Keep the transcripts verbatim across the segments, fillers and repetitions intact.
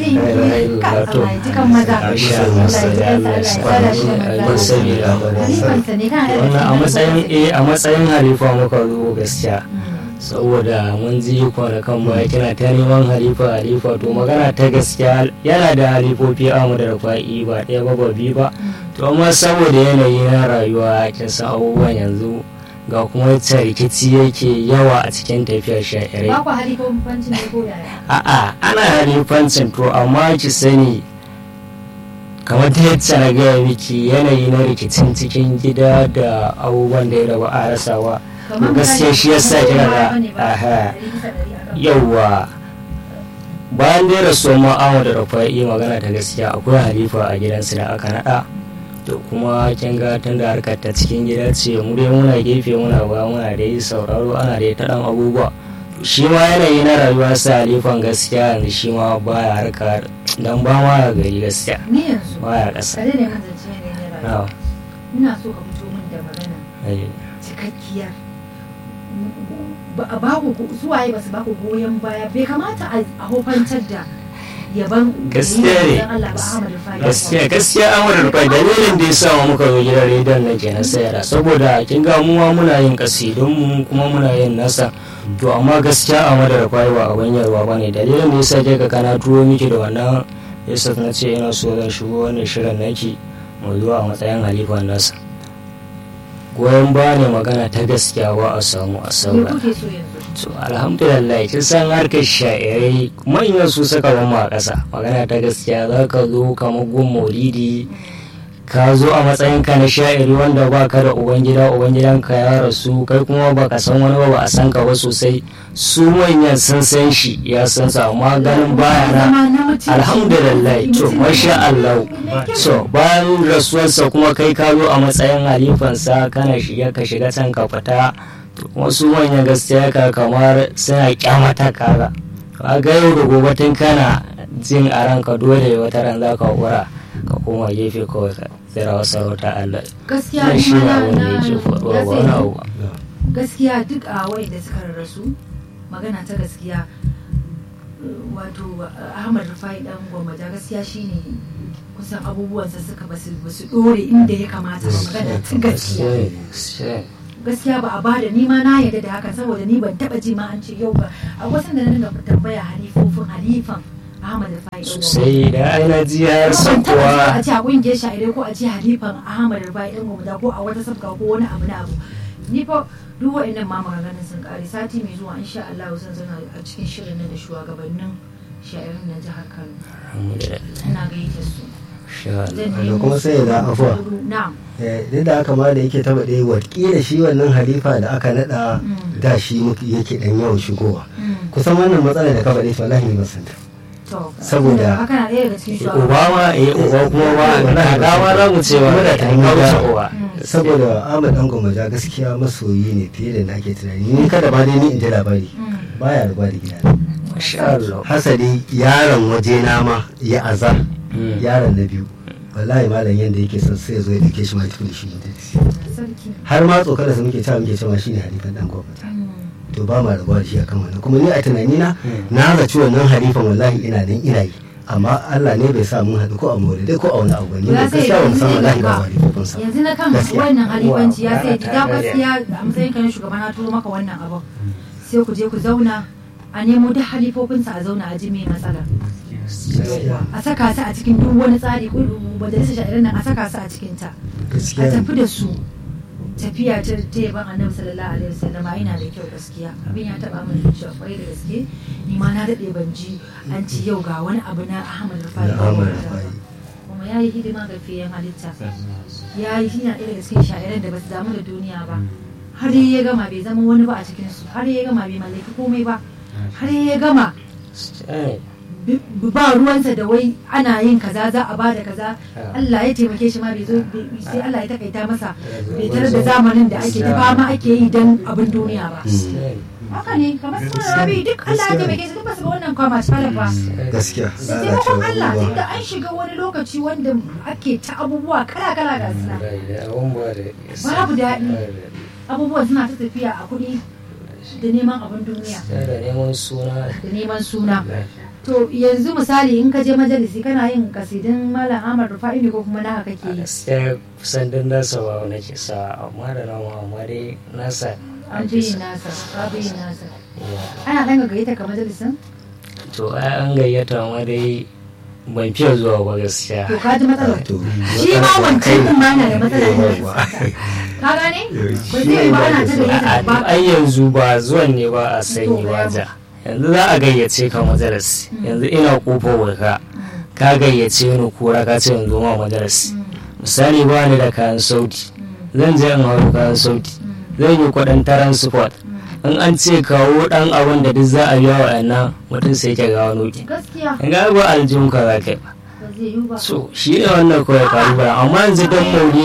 ka Allah ji kan maza Allah ji kan Allah ya tsara shi da maza halifansa ne kan wannan a matsayin eh a matsayin halifa muka zo gaskiya saboda mun ji kwanakan baya kina ta neman halifa halifa to magana ta gaskiya yana da halifofi a mu da rafa'i ba ɗaya ba ba biyu ba to amma saboda yanayi na rayuwa kin san abubuwan yanzu ga kuma yadda rikici yake yawa a cikin tafiyar sha'irai ba ku halifancin ne ko yaya a'a ana halifancin to amma ki sani kamar ta yadda na gaya miki yanayi na rikicin cikin gida da abubuwan da ya raba a rasawa gaskiya shi yasa kira da aha yauwa bayan da ya rasu ma'amu da rafa'i magana ta gaskiya akwai halifa a gidansu da aka naɗa to kuma kin ga tun da harkar ta cikin gida ce mu dai muna gefe muna ba muna da yi sauraro ana da ta dan abubuwa shi ma yanayi na rayuwa sa halifan gaskiya yanzu shi ma baya harka dan ba ma gari gaskiya ni yanzu baya ƙasa kare ne mun zance ne ne rayuwa ina so ka fito min da magana cikakkiyar ba a ba ku suwaye ba su ba ku goyon baya bai kamata a hofantar da yaban gaskiya ne gaskiya gaskiya Ahmadu Rufai dalilin da ya sa muka zo gidan rediyon na kenan sayara saboda kin ga mu muna yin kasidun mu kuma muna yin nasa to amma gaskiya Ahmadu Rufai ba abin yarwa bane dalilin da ya sa ke ka kana turo miki da wannan yasa na ce ina so zan shigo wannan shirin naki mu zuwa a matsayin halifan nasa goyon ba ne magana ta gaskiya ba a samu a saura to alhamdulillah kin san harkar sha'irai manyan su saka mu a ƙasa magana ta gaskiya za ka zo kamar gun maulidi ka zo a matsayin ka na sha'iri wanda ba ka da ubangida ubangidanka ya rasu kai kuma ba ka san wani ba ba a san ka ba sosai su manyan sun san shi ya san sa amma ganin baya na alhamdulillah to masha Allah so bayan rasuwarsa kuma kai ka zo a matsayin halifansa kana shiga ka shiga can ka fita wasu manyan gaskiya ka kamar suna kyamata kaga a ga yau da gobe tun kana jin a ranka dole wata ran za ka kura ka koma gefe kawai ka tsira wasu sarauta Allah gaskiya shi ne abin da yake faruwa ba wani abu gaskiya duk a wai da suka rasu magana ta gaskiya wato Ahmad Rufai dan Gwammaja gaskiya shine kusan abubuwansa suka basu basu dore inda ya kamata ba magana ta gaskiya gaskiya ba a bada ni ma na yarda da haka saboda ni ban taba ji ma an ce yau ba a wasan da na dinga tambaya halifofin halifan Ahmad Rufai sosai da ana ji har sakuwa a ce a kungiyar sha'irai ko a ce halifan Ahmad Rufai dan Gwammaja ko a wata sabga ko wani abu na abu ni fa duk wa'annan ma maganganun sun kare sati mai zuwa insha Allah zan zana a cikin shirin nan da shugabannin sha'irin na jihar Kano ina gaita su da kuma sai da afuwa duk da aka ma da yake taba ɗaya wakila shi wannan halifa da aka naɗa da shi yake ɗan yawan shigowa kusan wannan matsala da ka faɗi to wallahi ba san ta saboda obama eh uba kuma ba na gawa za mu ce ba da ta uba saboda Ahmad dan Gwammaja gaskiya masoyi ne fiye da nake tunani ni kada ba dai ni in ji labari baya da gwada gida masha Allah hasali yaron waje na ma ya azar yaron na biyu wallahi malam yanda yake son sai ya zo ya dake shi ma tafi da shi har ma tsokar da muke cewa muke cewa shine halifan dan Gwammaja to ba ma rabuwa da shi akan wannan kuma ni a tunani na na zaci wannan halifan wallahi ina nan ina yi amma Allah ne bai sa mun haɗu ko a maulidai ko a wani abu ne ba gaskiya wani san wallahi ba halifan sa yanzu na kan wannan halifanci ya sai da gaskiya a matsayin kan shugaba na turo maka wannan abu sai ku je ku zauna a nemo duk halifofinsa a zauna a ji me matsala a saka su a cikin duk wani tsari ko majalisar sha'irin nan a saka su a cikin ta a tafi da su tafiya ta yaban annabi sallallahu alaihi wasallam yana da kyau gaskiya abin ya taba min zuciya kwarai da gaske ni ma na dade ban ji an ci yau ga wani abu na Ahmad Rufai kuma yayi hidima ga fiyen halitta yayi shi na ɗaya daga cikin sha'iran da ba su damu da duniya ba har ya gama bai zama wani ba a cikin su har ya gama bai mallaki komai ba har ya gama ba ruwansa da wai ana yin kaza za a bada kaza Allah ya taimake shi ma bai zo sai Allah ya takaita masa bai tare da zamanin da ake ta fama ake yi dan abin duniya ba haka ne kamar sun rabi duk Allah ya taimake su duk ba su ga wannan kwama shi ba gaskiya taimakon Allah tunda an shiga wani lokaci wanda ake ta abubuwa kala kala ga suna babu daɗi abubuwan suna ta tafiya a kuɗi da neman abin duniya da neman suna da neman suna to yanzu misali in ka je majalisi kana yin kasidin Malam Ahmad Rufa'i ne ko kuma naka kake yi? Gaskiya kusan din nasa ba nake sa amma da nawa amma dai nasa an fi yin nasa ka fi yin nasa ana ɗan gayyata ka majalisin? To ai an gayyata amma dai ban fiye zuwa ba gaskiya. To ka ji matsalar shi ma wancan din ma yana da matsala ne ka gane ba zai yi ba ana ta gayyata ba. Ai yanzu ba zuwan ne ba a sanyi waja yanzu za a gayyace ka majalisi yanzu ina kofar waka ka gayyace ni kura ka ce yanzu ma majalisi misali ba ni da kayan sauti zan je in hau kayan sauti zan yi kudin transport in an ce kawo dan abin da duk za a biya wa yana mutum sai ke ga wani wuki in ga ba aljihun ka za ka yi ba so shi ne wannan kawai kalubalen amma yanzu don maulidi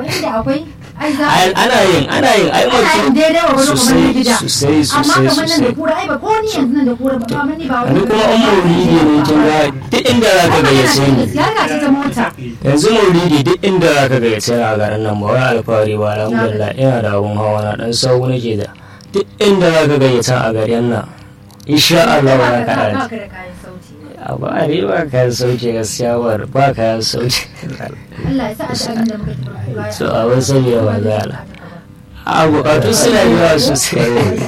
ana yin ana yin ai mutum sosai sosai sosai sosai ni kuma an maulidi ne kin ga duk inda za ka gayyace ni yanzu maulidi duk inda za ka gayyace ni a garin nan ba wai alfahari ba alhamdulillah ina da abun hawa na dan sau nake da duk inda za ka gayyata a garin nan insha Allah ba ka da a ba a ba kayan sauke gaskiya ba kayan sauke Allah ya sa a cikin da muka tafi so a wani saboda ba za a bukatu suna yawa sosai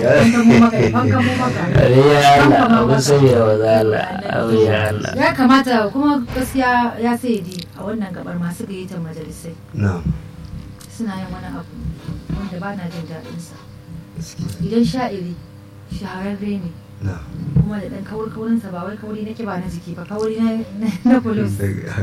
ya Allah abin saboda ba za a ya Allah ya kamata kuma gaskiya ya sai di a wannan gabar masu gayyatar majalisai suna yin wani abu wanda ba na jin daɗinsa idan sha'iri shahararre ne kuma da ɗan kawar-kawarinsa ba wai kawari na kiba na jiki ba kawari na kulus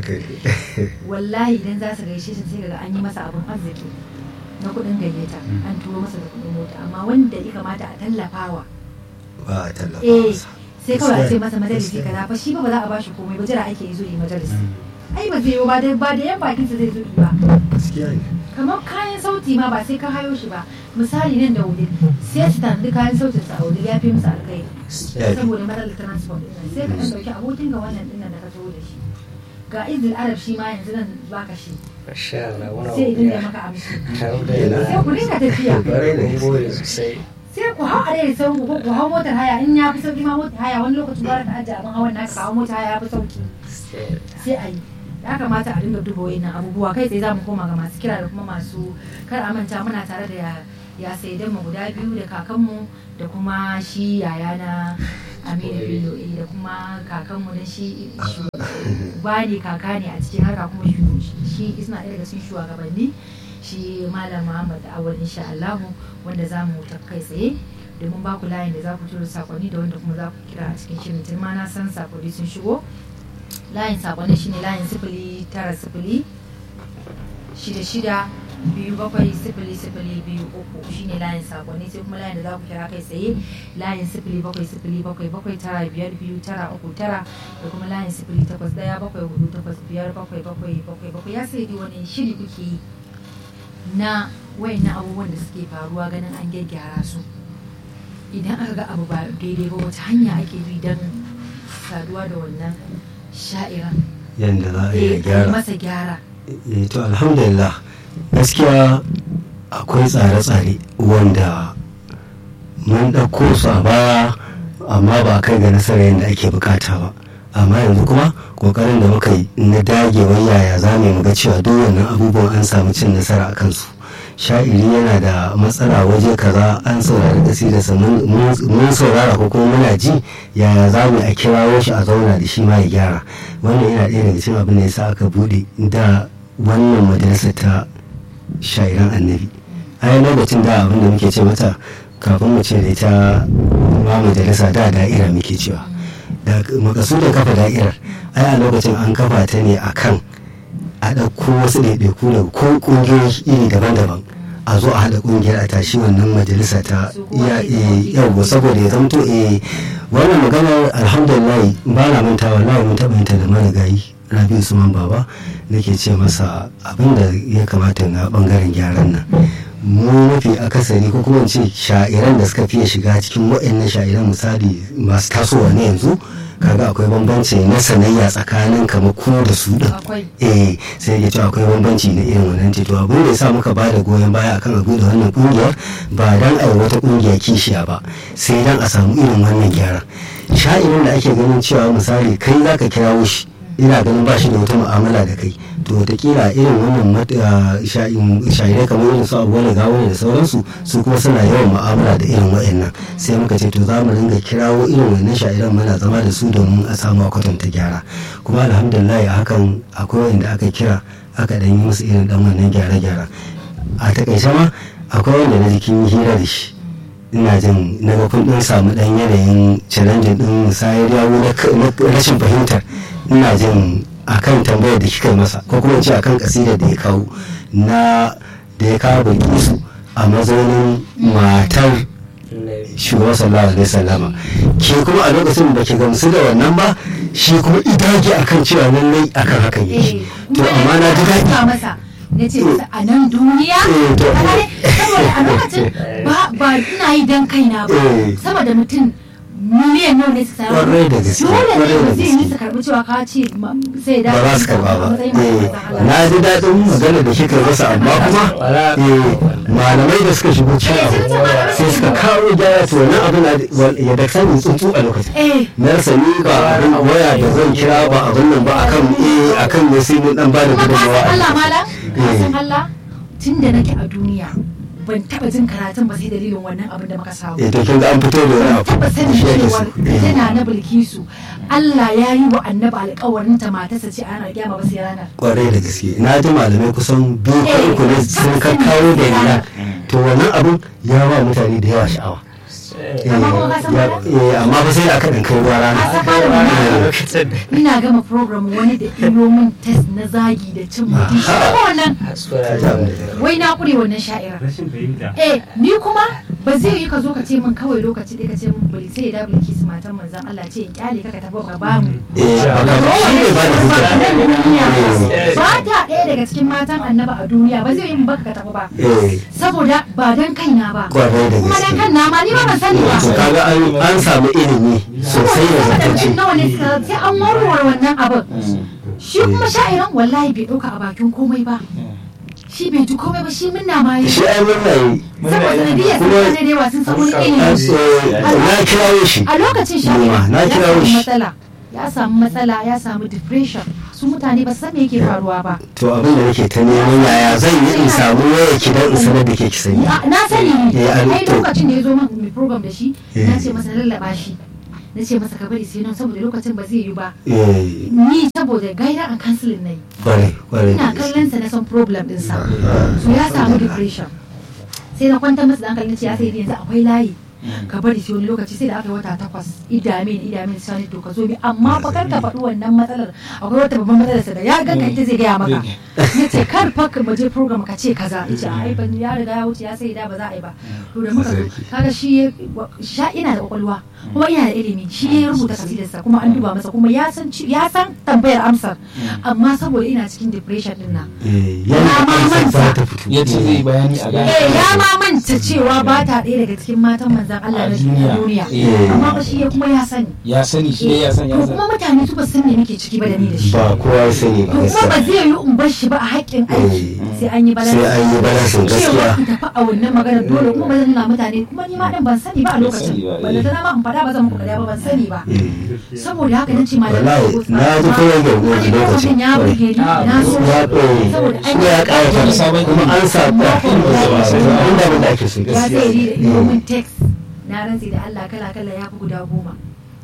wallahi idan za su gaishe shi sai ga an yi masa abin arziki na kuɗin gayyata an turo masa da kuɗin mota amma wanda ya kamata a tallafawa ba a tallafa sai kawai a ce masa majalisi kaza fa shi ba ba za a bashi komai ba jira ake yi zo yi majalisi ai ba zai yi ba da ba da yan bakinsa zai zo ba kamar kayan sauti ma ba sai ka hayo shi ba misali nan da wuri sai su tanadi kayan sautin sa a wuri ya fi musu alkai saboda matsalar transport din sai ka ɗauki abokin ga wannan din da ka zo da shi ga izil arab shi ma yanzu nan baka shi sai idan ya maka amshi sai ku rinka tafiya sai ku hau a dai sau ko ku hau motar haya in ya fi sauki ma motar haya wani lokacin ba ka ajiye abin hawan naka kawo motar haya ya fi sauki sai a yi ya kamata a dinga duba wayannan abubuwa kai tsaye za mu koma ga masu kira da kuma masu kar a manta muna tare da ya saidan mu guda biyu da kakanmu da kuma shi yaya na Aminu Bello da kuma kakanmu da shi ba ne kaka ne a cikin harka kuma shi suna ɗaya daga cikin shugabanni shi Malam Muhammad Awal insha Allah wanda za mu tafi kai tsaye domin ba ku layin da za ku tura sakonni da wanda kuma za ku kira a cikin shirin tun ma na san sakonni sun shigo layin sakonni shine layin sifili tara sifili shida shida biyu bakwai sifili sifili biyu uku shine layin sakonni sai kuma layin da za ku kira kai tsaye layin sifili bakwai sifili bakwai bakwai tara biyar biyu tara uku tara da kuma layin sifili takwas daya bakwai hudu takwas biyar bakwai bakwai bakwai bakwai ya sai wani shiri kuke yi na wayannan abubuwan da suke faruwa ganin an gyaggyara su idan aka ga abu ba daidai ba wata hanya ake bi don saduwa da wannan sha'iran yadda za a yi gyara masa gyara to alhamdulillah gaskiya akwai tsare-tsare wanda mun ɗauko su a baya amma ba kai ga nasarar yadda ake bukata ba amma yanzu kuma kokarin da muka yi na dagewar yaya za mu ga cewa duk wannan abubuwan an samu cin nasara a kansu sha'iri yana da matsala waje kaza an saurari kasidarsa mun saurara ko kuma muna ji yaya za mu a kirawo shi a zauna da shi ma ya gyara wannan yana ɗaya daga cikin abin da yasa aka bude da wannan majalisa ta sha'iran annabi ai lokacin da abin da muke ce mata kafin mu ce da ita ma majalisa da da'ira muke cewa da makasudin kafa da'irar ai a lokacin an kafa ta ne akan a ɗauko wasu ɗaiɗaiku da ko ƙungiyoyi iri daban-daban a zo a haɗa ƙungiyar a tashi wannan majalisa ta yau saboda ya zamto eh wannan maganar alhamdulillah ba na mantawa na mun taɓa yin ta da marigayi Rabi Usman Baba nake ce masa abin da ya kamata na ɓangaren gyaran nan mu mafi akasari ko kuma ce sha'iran da suka fiye shiga cikin waɗannan sha'iran misali masu tasowa ne yanzu kaga akwai bambanci na sanayya tsakanin kamar ku da su din eh sai ya ce akwai bambanci na irin wannan ce to abin da yasa muka ba da goyon baya akan abu da wannan kungiyar ba dan ai wata kungiya kishiya ba sai dan a samu irin wannan gyara sha'irin da ake ganin cewa misali kai za ka kirawo shi ina ganin ba shi da wata mu'amala da kai to wataƙila irin wannan sha'irai kamar irin su abuwa da gawo da sauransu su kuma suna yawan mu'amala da irin wa'annan sai muka ce to za mu ringa kirawo irin wannan sha'iran muna zama da su domin a samu kwatanta gyara kuma alhamdulillah a hakan akwai wanda aka kira aka dan yi musu irin dan wannan gyare-gyara a takaice ma akwai wanda na jikin hira da shi ina jin na ga kun dan samu dan yanayin challenge din musayar yawo na rashin fahimtar ina jin akan tambayar da kika masa ko kuma ce akan kasidar da ya kawo na da ya kawo Bilkisu a mazaunin matar shugaba sallallahu alaihi wasallama ke kuma a lokacin da ke gamsu da wannan ba shi kuma idage akan cewa lallai akan hakan yake to amma na ji daɗi na ce masa a nan duniya saboda a lokacin ba ina yi don kaina ba saboda mutum miliyan nawa ne su samu kwarai da gaske dole ne ba zai yi su karbi cewa ka ce sai da ba za su karba ba na ji daɗin magana da kika masa amma kuma malamai da suka shigo cikin abu sai suka kawo gyara to wannan abin ya da sanin tsuntsu a lokacin na rasa ni ba abin waya da zan kira ba abin nan ba akan eh akan ne sai mun dan ba da gudunmawa Allah malam kasan Allah tun da nake a duniya ban taba jin karatun ba sai dalilin wannan abin da muka samu. Eh to kin ga an fito da wani abu. Taba sanin cewa tana na Bilkisu Allah ya yi wa annabi alƙawarin ta matarsa ce ana kiyama ba sai ranar. Kwarai da gaske na ji malamai kusan biyu ko uku ne sun kakkawo da yana to wannan abin ya ba mutane da yawa sha'awa. amma ba sai da aka ɗan kai ruwa rana ina gama program wani da iyo min test na zagi da cin mutum shi kuma wannan wai na kure wannan sha'ira eh ni kuma ba zai yi ka zo ka ce min kawai lokaci ɗaya ka ce min bari sai ya dabla kisi matan manzan Allah ce in kyale ka ka tafi ka ba mu ba ta ɗaya daga cikin matan annaba a duniya ba zai yi min baka ka tafi ba saboda ba dan kaina ba kuma dan kan na ma ni ba ban sani ba kaga an samu ilimi sosai da zantacce nawa ne sai an warware wannan abin shi kuma sha'iran wallahi bai ɗauka a bakin komai ba shi bai ji komai ba shi munna ma yi shi ai munna yi saboda sanadiyar sun sani da yawa sun san wani ilimi na kirawo shi a lokacin sha'iran na ya kirawo samu shi matsala ya samu matsala ya samu depression su mutane ba san me yake faruwa ba to abin da nake ta neman yaya zan yi in samu waya ki dan in sanar da ke ki sani na sani Eh, an- ai to- lokacin da ya zo min mai program da shi Eh. na ce masa lallaba shi na ce masa ka bari sai nan saboda lokacin ba zai yi ba eh ni saboda gaida an counseling na yi kware kware ina kallon sa na san problem din sa so ya samu depression sai na kwanta masa da hankalin ce ya sai yanzu akwai layi ka bari sai wani lokaci sai da aka yi wata takwas idamin idamin sani to ka zo bi amma fa kar ka faɗi wannan matsalar akwai wata babban matsalar sa da ya ganka ita zai gaya maka ya ce kar fa ka je program ka ce kaza ya ce ai ban ya riga ya wuce ya sai da ba za a yi ba to da muka zo kaga shi ya- sha ina da kwakwalwa kuma ina da ilimi shi ya rubuta kasidarsa kuma an duba masa kuma ya san ci- ya san tambayar amsar amma saboda ina cikin depression din nan eh Na yana ma amsa manta. ba ta fito ya ce zai bayani a gane eh ya ma manta cewa ba ta ɗaya daga cikin matan manzan Allah A na duniya. duniya Eh. amma ba shi ya kuma ya sani ya sani shi dai ya san ya to san kuma mutane su ba san me muke ciki ba da ni da shi ba kowa ya sani ba to kuma ba gaskiya zai yi in bar shi ba a haƙƙin aiki sai an yi balansi sai an yi balansin cewa gaskiya ku tafi a wannan magana dole kuma ba zan nuna mutane kuma ni ma dan ban sani ba a lokacin sani ba, eh. balle tana ma in fada ba zan muku kada ba ban sani ba Eh. saboda haka nace malamai Wallahi, su zo su na ji amma koyar da wani wani lokacin. ya burge ni na so ya ɓoye saboda an kuma ya ƙara Wani sabon kuma an sa inda abin da ake so ya gaskiya zai yi da ilimin text na rantsi da Allah kala kala ya fi guda goma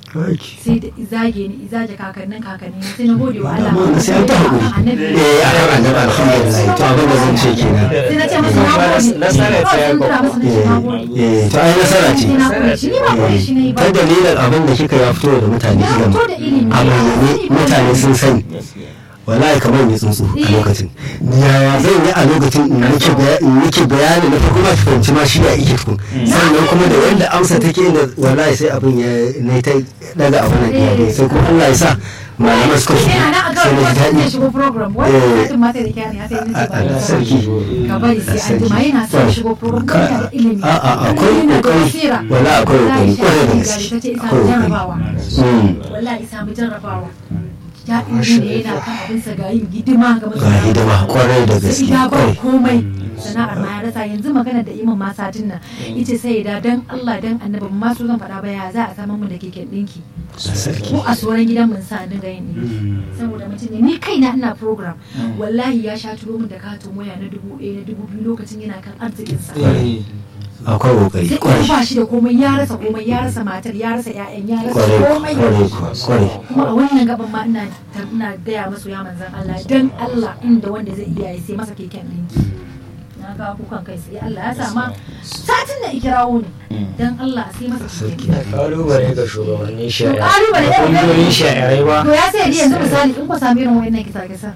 sai da izage ni izaje kakannin kakanni sai na gode wa Allah Amma sai an ta haƙuri. annabi eh a kan annabi alhamdulillah to abin da zan ce kenan sai na ce masa na gode Nasara ce ya kawai sun tura masa na ce na gode eh to ai nasara ce sai na gode shi ni ba gode shi ne ba ta dalilin abin da kika ya fito da mutane ya ilimi fito da ilimi a bayyane mutane sun sani wallahi kamar yi tsuntsu a lokacin yaya zan yi a lokacin in nake baya- in nake bayani na farko ma ki fahimci ma shi ya ike tukun sannan kuma da yanda amsa take inda wallahi sai abin ya na ta daga abin da ya sai kuma Allah ya sa malaman suka shigo ina na sai akan na ji wannan daɗi shigo program Eh. wannan satin ma sai da kyani sai ni ce ba Allah da sarki ka bari sai an jima yana son shigo program ko yana da ilimi a a akwai Yana da kokari basira. wala akwai kokari Wallahi kwarai da shi gaske ta ce isa akwai kokari jarrabawa Mm. wallahi isa mu jarrabawa jami'in da yana kan abinsa ga yin hidima ga ga hidima kwarai da gaske ya ba kwarai komai sana'ar ma ya rasa yanzu magana da iman ma satin nan yace sai da dan Allah dan annabi ma su zan faɗa ba ya za a samu mu da keken dinki ko a sauran gidan mun sa dinga yin dinki saboda mutum ne ni kaina ina program wallahi ya sha turo min da katon waya na dubu ɗaya na dubu biyu lokacin yana kan arzikin sa akwai kokari sai kuma ba shi da komai ya rasa komai ya rasa matar ya rasa ƴaƴan ya rasa komai kwarai kuma a wannan gaban ma ina ina gaya masu ya manzan Allah dan Allah inda wanda zai iya ya sai masa keken dinki na ga kukan kai sai Allah ya sama satin da ikirawo ne dan Allah sai masa keken kalubale ga shugabannin shari'a kalubale da kungiyoyin shari'a ba to ya sai yanzu misali in ku sami irin wayannan kisa kisa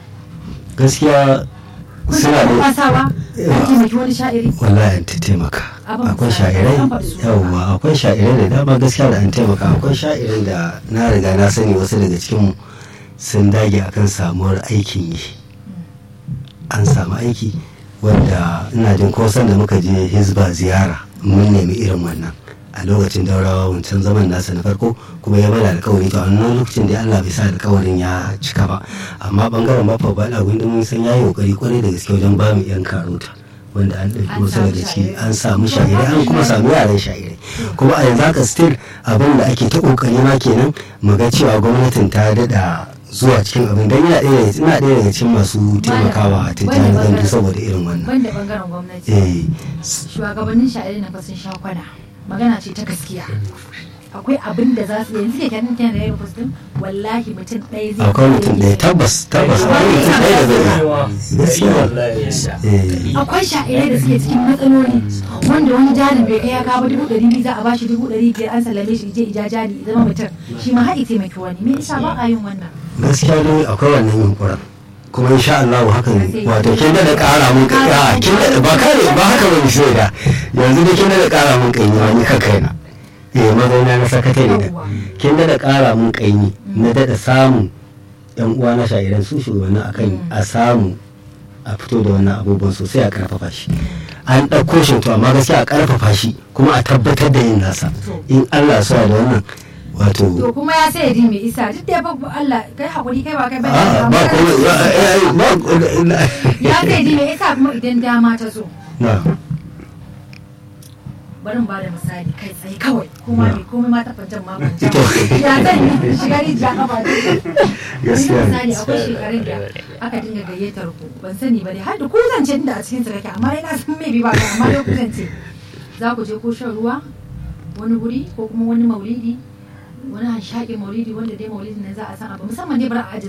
gaskiya suna da kasawa an taimaki wani sha'iri wallahi an taimaka akwai sha'irai yawwa akwai sha'irai da dama gaskiya da an taimaka akwai sha'irai da na riga na sani wasu daga cikin sun dage akan samuwar aikin yi an samu aiki wanda ina jin ko da muka je hizba ziyara mun nemi irin wannan a lokacin daurawa wancan zaman nasa na farko kuma ya bada alkawari to a wannan lokacin da Allah bai sa alkawarin ya cika ba amma bangaren bafa ba da gundun mun san yayi kokari kwarai da gaske wajen ba mu yan karota wanda an ɗauki wasu daga ciki an samu sha'irai an kuma samu yaran sha'irai kuma a yanzu haka still abin da ake ta kokari ma kenan mu ga cewa gwamnatin ta dada zuwa cikin abin don yana ɗaya ina ɗaya daga cikin masu taimakawa ta jami'an gandu saboda irin wannan banda bangaren gwamnati shugabannin sha'irai na fa sun sha kwana magana ce ta gaskiya akwai abin da za su yanzu ke kyanin kyan da ya rufus din wallahi mutum ɗaya zai akwai mutum ɗaya tabbas tabbas akwai mutum ɗaya da zai gaskiya akwai sha'irai da suke cikin matsaloli wanda wani jarin bai kai ya kawo dubu ɗari biyu za a bashi dubu ɗari biyar an sallame shi je ija jari zama mutum shi ma haɗi taimaki wani me yasa ba a yin wannan gaskiya dai akwai wannan yunkurin kuma insha Allah haka ne wato kin da ƙara mun kai a kin da ba kare ba haka ba ni sai da yanzu dai kin da ƙara mun kai ni kan kaina eh mazaina na sakatare da kin da ƙara mun kai ni na da samu yan uwa na sha'iran su shugabannin akan a samu a fito da wannan abubuwan sosai a karfafa shi an ɗauko shi to amma gaskiya a karfafa shi kuma a tabbatar da yin nasa in Allah ya sa da wannan wato to kuma ya sai ji mai isa duk da ba Allah kai hakuri kai ba kai ba ba ko ya sai ji mai isa kuma idan dama ta zo na barin ba da misali kai tsaye kawai kuma mai komai ma ta fancan ma fancan ya zan yi shiga rijiya kafa da gaskiya misali akwai shekarun da aka dinga gayyatar ku ban sani ba dai har da ku zance inda a cikin su kake amma dai na san me bi ba amma dai ku zance za ku je ko shan ruwa wani guri ko kuma wani maulidi wani hanshaƙin maulidi wanda dai maulidin nan za a san abu musamman dai bara a ajiye